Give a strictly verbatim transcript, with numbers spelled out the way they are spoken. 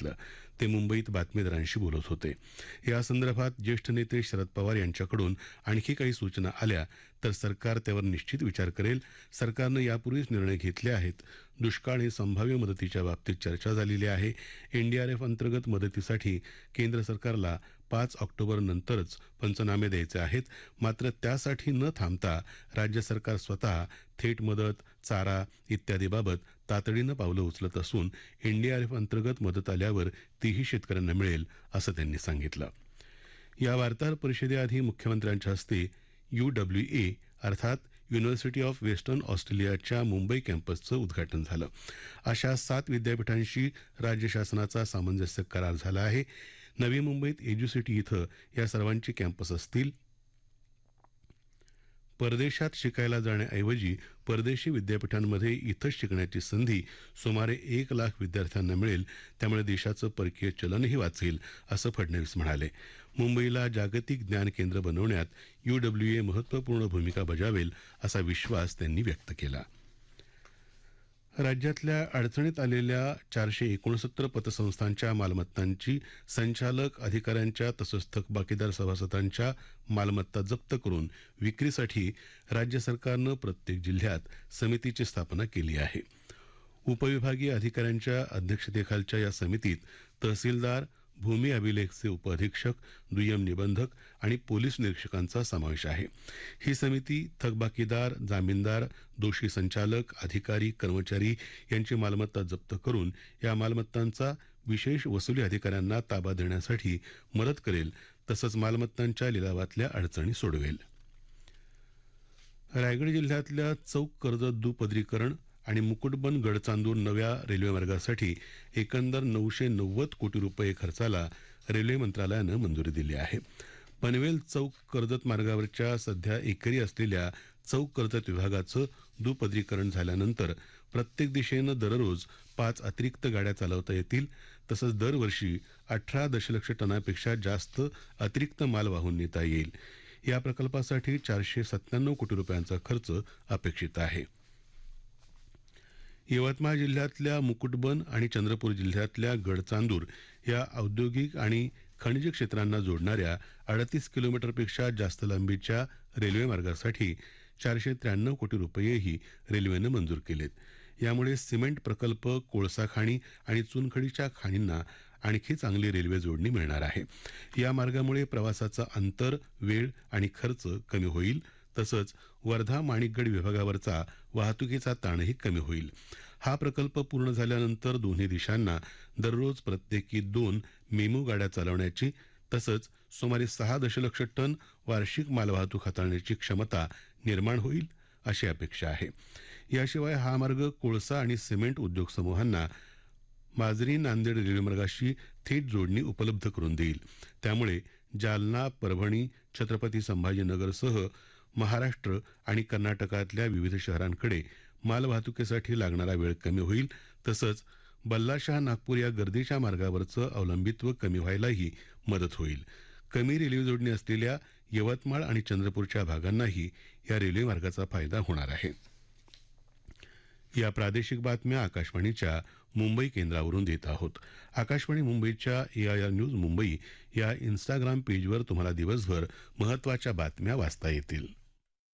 सांगितलं. ते मुंबईत बातमीदारांशी बोलत होते. या संदर्भात ज्येष्ठ नेते शरद पवार यांच्याकडून आणखी काही सूचना आल्या तर सरकार त्यावर निश्चित विचार करेल. सरकारनं यापूर्वीच निर्णय घेतले आहेत. दुष्काळ आणि संभाव्य मदतीच्या बाबतीत चर्चा झालेली आहे. एनडीआरएफ अंतर्गत मदतीसाठी केंद्र सरकारला पाच ऑक्टोबर नंतरच पंचनामे द्यायचे आहेत. मात्र त्यासाठी न थांबता राज्य सरकार स्वतः थेट मदत, चारा इत्यादीबाबत तातडीनं पावलं उचलत असून एनडीआरएफ अंतर्गत मदत आल्यावर तीही शेतकऱ्यांना मिळेल असं त्यांनी सांगितलं. या वार्ताहर परिषदेआधी मुख्यमंत्र्यांच्या हस्ते यू डब्ल्यू ए अर्थात युनिव्हर्सिटी ऑफ वेस्टर्न ऑस्ट्रेलियाच्या मुंबई कॅम्पसचं उद्घाटन झालं. अशा सात विद्यापीठांशी राज्य शासनाचा सामंजस्य करार झाला आहे. नवी मुंबईत एज्युसिटी इथं या सर्वांची कॅम्पस असतील. परदेशात शिकायला जाण्याऐवजी परदेशी विद्यापीठांमध्ये इथंच शिकण्याची संधी सुमारे एक लाख विद्यार्थ्यांना मिळेल. त्यामुळे देशाचं परकीय चलनही वाचेल असं फडणवीस म्हणाले. मुंबईला जागतिक ज्ञान केंद्र बनवण्यात यूडब्ल्यूए ए महत्त्वपूर्ण भूमिका बजावेल असा विश्वास त्यांनी व्यक्त केला. राज्यातल्या अडचणीत आलेल्या चारशे एकोणसत्तर पतसंस्थांच्या मालमत्तांची संचालक अधिकाऱ्यांच्या तसंच थकबाकीदार सभासदांच्या मालमत्ता जप्त करून विक्रीसाठी राज्य सरकारनं प्रत्येक जिल्ह्यात समितीची स्थापना केली आहे. उपविभागीय अधिकाऱ्यांच्या अध्यक्षतेखालच्या या समितीत तहसीलदार, भूमी अभिलेखचे उपअधीक्षक, दुय्यम निबंधक आणि पोलीस निरीक्षकांचा समावेश आहे. ही समिती थकबाकीदार, जामीनदार, दोषी संचालक, अधिकारी, कर्मचारी यांची मालमत्ता जप्त करून या मालमत्तांचा विशेष वसुली अधिकाऱ्यांना ताबा देण्यासाठी मदत करेल. तसंच मालमत्तांच्या लिलावातल्या अडचणी सोडवेल. रायगड जिल्ह्यातल्या चौक कर्जत दुपदरीकरण आणि मुकुटबन गडचांदूर नव्या रेल्वे मार्गासाठी एकंदर नऊशे नव्वद कोटी रुपये खर्चाला रेल्वे मंत्रालयानं मंजुरी दिली आहे. पनवेल चौक कर्जत मार्गावरच्या सध्या एकरी असलेल्या चौक कर्जत विभागाचं दुपदरीकरण झाल्यानंतर प्रत्येक दिशेनं दररोज पाच अतिरिक्त गाड्या चालवता येतील. तसंच दरवर्षी अठरा दशलक्ष टनापेक्षा जास्त अतिरिक्त माल वाहून नेता येईल. या प्रकल्पासाठी चारशे सत्त्याण्णव कोटी रुपयांचा खर्च अपेक्षित आहे. यवतमाळ जिल्ह्यातल्या मुकुटबन आणि चंद्रपूर जिल्ह्यातल्या गडचांदूर या औद्योगिक आणि खनिज क्षेत्रांना जोडणाऱ्या अडतीस किलोमीटरपेक्षा जास्त लांबीच्या रेल्वे मार्गासाठी चारशे त्र्याण्णव कोटी रुपयेही रेल्वेनं मंजूर केलेत. यामुळे सिमेंट प्रकल्प, कोळसा खाणी आणि चुनखडीच्या खाणींना आणखी चांगली रेल्वे जोडणी मिळणार आहे. या मार्गामुळे प्रवासाचं अंतर, वेळ आणि खर्च कमी होईल. तसंच वर्धा माणिकगड विभागावरचा वाहतुकीचा ताणही कमी होईल. हा प्रकल्प पूर्ण झाल्यानंतर दोन्ही दिशांना दररोज प्रत्येकी दोन मेमू गाड्या चालवण्याची तसंच सुमारे सहा दशलक्ष टन वार्षिक मालवाहतूक हाताळण्याची क्षमता निर्माण होईल अशी अपेक्षा आहे. याशिवाय हा मार्ग कोळसा आणि सिमेंट उद्योग समूहांना माजरी नांदेड रेल्वेमार्गाशी थेट जोडणी उपलब्ध करून देईल. त्यामुळे जालना, परभणी, छत्रपती संभाजीनगरसह महाराष्ट्र आणि कर्नाटकातल्या विविध शहरांकडे मालवाहतुकीसाठी लागणारा वेळ कमी होईल. तसंच बल्लाशाह नागपूर या गर्दीच्या मार्गावरचं अवलंबित्व कमी व्हायलाही मदत होईल. कमी रेल्वे जोडणी असलेल्या यवतमाळ आणि चंद्रपूरच्या भागांनाही या रेल्वे मार्गाचा फायदा होणार आहे. या प्रादेशिक बातम्या आकाशवाणीच्या मुंबई केंद्रावरून देत आहोत. आकाशवाणी मुंबईच्या एआयआर न्यूज मुंबई या इन्स्टाग्राम पेजवर तुम्हाला दिवसभर महत्त्वाच्या बातम्या वाचता येतील.